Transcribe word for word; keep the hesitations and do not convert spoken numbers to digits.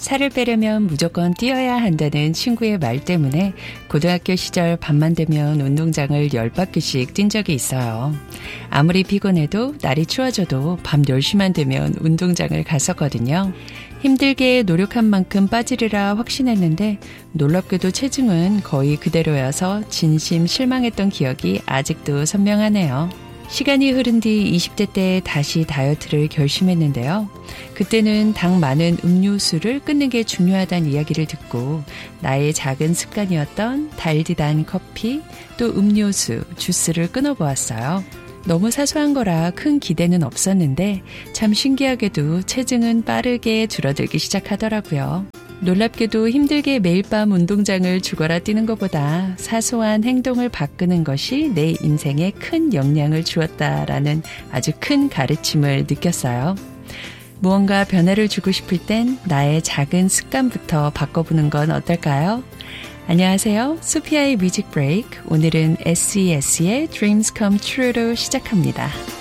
살을 빼려면 무조건 뛰어야 한다는 친구의 말 때문에 고등학교 시절 밤만 되면 운동장을 열 바퀴씩 뛴 적이 있어요. 아무리 피곤해도 날이 추워져도 밤 열 시만 되면 운동장을 갔었거든요. 힘들게 노력한 만큼 빠지리라 확신했는데 놀랍게도 체중은 거의 그대로여서 진심 실망했던 기억이 아직도 선명하네요. 시간이 흐른 뒤 이십 대 때 다시 다이어트를 결심했는데요. 그때는 당 많은 음료수를 끊는 게 중요하다는 이야기를 듣고 나의 작은 습관이었던 달디단 커피, 또 음료수, 주스를 끊어보았어요. 너무 사소한 거라 큰 기대는 없었는데 참 신기하게도 체중은 빠르게 줄어들기 시작하더라고요. 놀랍게도 힘들게 매일 밤 운동장을 죽어라 뛰는 것보다 사소한 행동을 바꾸는 것이 내 인생에 큰 영향을 주었다라는 아주 큰 가르침을 느꼈어요. 무언가 변화를 주고 싶을 땐 나의 작은 습관부터 바꿔보는 건 어떨까요? 안녕하세요. 소피아의 뮤직 브레이크. 오늘은 에스이에스의 Dreams Come True로 시작합니다.